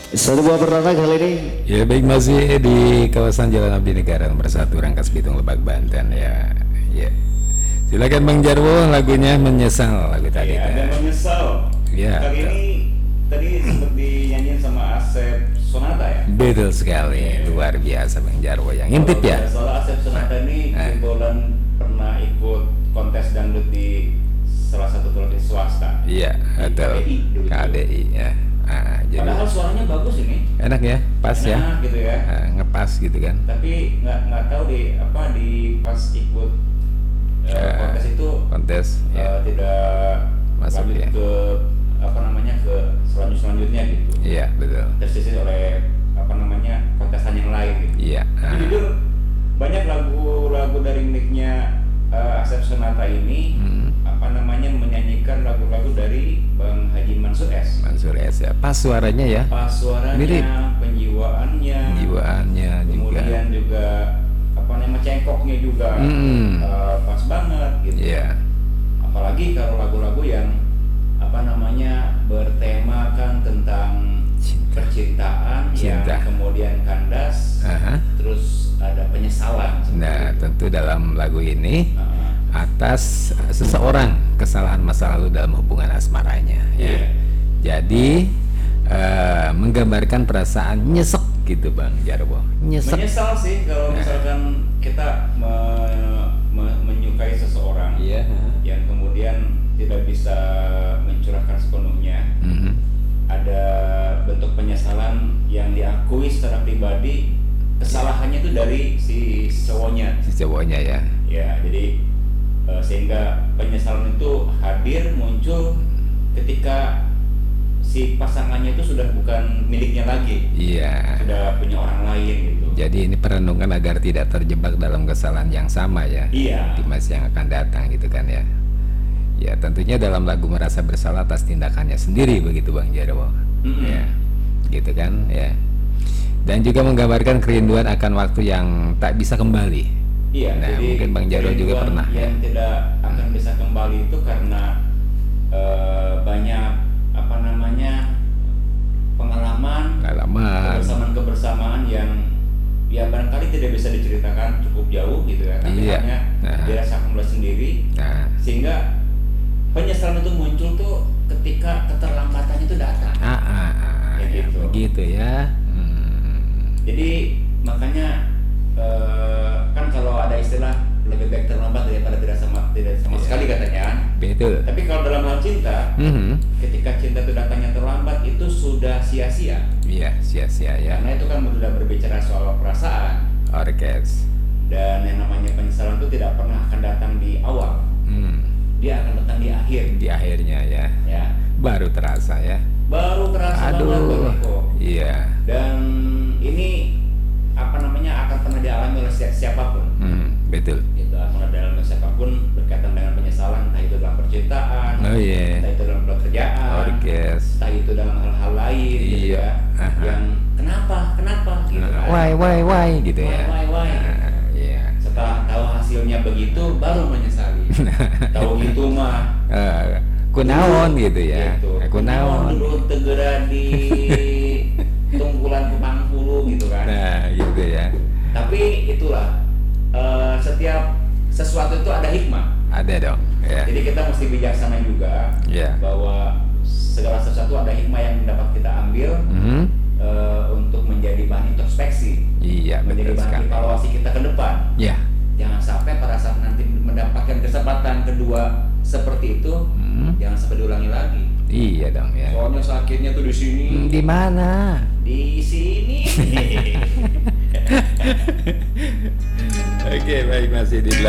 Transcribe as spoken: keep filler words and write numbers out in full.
Satu buah pertama kali ini. Ya baik, masih di kawasan Jalan Abdi Negara nomor satu Rangkas Bitung Lebak Banten ya. Ya. Silakan Bang Jarwo, lagunya Menyesal, lagu tadi. Iya, ada Menyesal. Ya. Kali ini tadi sempat dinyanyiin sama Asep Sonata ya. Betul sekali, luar biasa Bang Jarwo yang intip ya. Soal Asep Sonata ini Nah. kebetulan pernah ikut kontes dangdut di salah satu televisi swasta. Iya, betul. K D I dulu. K D I ya. Ah, jadi Padahal suaranya bagus ini. enak ya, pas ya. Enak gitu ya. Ah, ngepas gitu kan. Tapi nggak nggak tahu di apa di pas ikut eh, Ya, kontes itu kontes eh, ya. tidak Masuk lanjut ya. ke apa namanya ke selanjut selanjutnya gitu. Iya, betul. Tersisih oleh apa namanya kontestan yang lain gitu. Iya. Tapi Ah. jujur banyak lagu-lagu dari miliknya uh, Asep Sonata ini Hmm. apa namanya menyanyikan lagu-lagu dari Bang Haji Mansur S. Mansur S ya. Pas suaranya ya. Pas suaranya, Mirip. penjiwaannya, Jiwaannya juga. kemudian juga apa namanya cengkoknya juga Hmm. uh, pas banget gitu. Iya. Apalagi kalau lagu-lagu yang apa namanya bertemakan tentang Cinta. percintaan Cinta. yang kemudian kandas, Aha. terus ada penyesalan. seperti Nah, itu. tentu dalam lagu ini Nah, atas seseorang kesalahan masa lalu dalam hubungan asmaranya ya. Iya. Jadi eh, menggambarkan perasaan nyesek gitu Bang Jarwo. Nyesek. menyesal sih kalau Nah. misalkan kita me- me- menyukai seseorang Iya. yang kemudian tidak bisa mencurahkan sepenuhnya, Mhm. ada bentuk penyesalan yang diakui secara pribadi, kesalahannya itu dari si cowoknya. Si cowoknya ya. Ya, jadi eh, sehingga penyesalan itu hadir muncul ketika si pasangannya itu sudah bukan miliknya lagi, Iya. sudah punya orang lain gitu. Jadi ini perenungan agar tidak terjebak dalam kesalahan yang sama ya. Iya. Di masa yang akan datang gitu kan ya. Ya tentunya dalam lagu merasa bersalah atas tindakannya sendiri begitu Bang Jarwo. Mm-mm. Ya. Gitu kan ya. Dan juga menggambarkan kerinduan akan waktu yang tak bisa kembali. Iya, Nah, jadi mungkin Bang Jarwo juga kerinduan pernah ya. yang tidak akan bisa kembali itu karena eh, banyak apa namanya pengalaman, Pengalaman. kebersamaan-kebersamaan yang ya barangkali tidak bisa diceritakan cukup jauh gitu ya, tapi Iya. hanya Nah. dirasakan oleh sendiri, Nah, sehingga penyesalan itu muncul tuh ketika keterlambatannya itu datang. ah, ah, ah, Ya ya, gitu. begitu ya. Hmm. Jadi makanya eh, kan kalau ada istilah lebih baik terlambat daripada tidak sama tidak sama Iya. sekali katanya. Betul. Tapi kalau dalam hal cinta, Mhm. ketika cinta itu datangnya terlambat itu sudah sia-sia. Iya, sia-sia ya. Karena itu kan sudah berbicara soal perasaan, Orkes. dan yang namanya penyesalan itu tidak pernah akan datang di awal. Hmm. Dia akan datang di akhir. Di akhirnya ya. Ya. Baru terasa ya. Baru kerasa banget Bang Aduh. Eko. Iya. Dan ini apa namanya akan pernah dialami oleh si- siapapun. Hmm, betul. Itu akan ada dalam siapapun berkaitan dengan penyesalan, entah itu dalam percintaan, Oh iya. entah itu dalam pekerjaan, Orkes. entah itu dalam hal-hal lain gitu Iya. ya, Aha. yang kenapa kenapa gitu kan. Why why why gitu Why, ya. why, why? Nah, iya. Setelah tahu hasilnya begitu baru menyesali. Tahu gitu mah Eh, kunaon gitu ya. gitu. Eh, Kunaon. dulu tegera di tungkulan Kupangpulu gitu kan. Nah, gitu ya. Tapi itulah eh, setiap sesuatu itu ada hikmah. Ada dong, ya. Jadi kita mesti bijaksana juga Ya. bahwa segala sesuatu ada hikmah yang dapat kita ambil Mhm. eh, untuk menjadi bahan introspeksi, Iya, menjadi betul bahan sekali. evaluasi kita ke depan. Ya. Jangan sampai pada saat nanti mendapatkan kesempatan kedua seperti itu, Hmm. jangan sampai diulangi lagi. Iya dong ya. Soalnya sakitnya tuh di sini, Hmm, di mana? di sini. Oke, baik, masih di